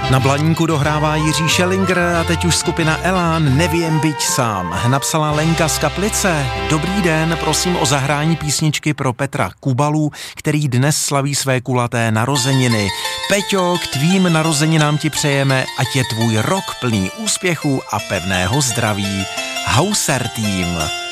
Na Blaníku dohrává Jiří Schellinger a teď už skupina Elán Nevím byť sám. Napsala Lenka z Kaplice. Dobrý den, prosím o zahrání písničky pro Petra Kubalu, který dnes slaví své kulaté narozeniny. Peťo, k tvým narozeninám ti přejeme, ať je tvůj rok plný úspěchů a pevného zdraví. Hauser Team.